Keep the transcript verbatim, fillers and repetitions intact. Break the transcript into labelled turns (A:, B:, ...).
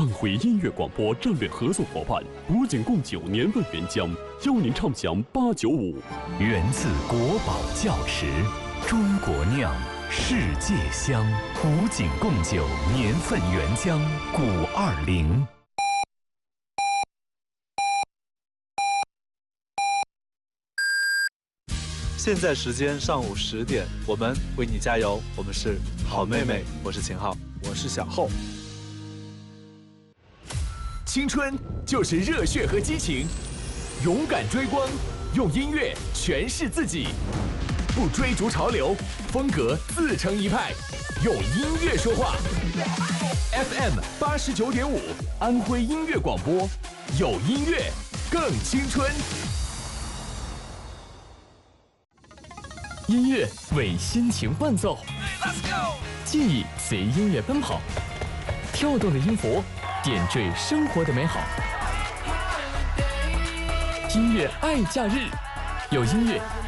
A: 安徽音乐广播战略合作伙伴古井贡酒年份原浆，邀您畅享八九五。
B: 源自国宝窖池，中国酿，世界香。古井贡酒年份原浆，古二零。
C: 现在时间上午十点，我们为你加油。我们是好妹妹，我是秦昊，
D: 我是小厚。
E: 青春就是热血和激情，勇敢追光，用音乐诠释自己，不追逐潮流，风格自成一派，用音乐说话。F M 八十九点五，安徽音乐广播，有音乐更青春。音乐为心情伴奏，记忆随音乐奔跑，跳动的音符点缀生活的美好。音乐爱假日，有音乐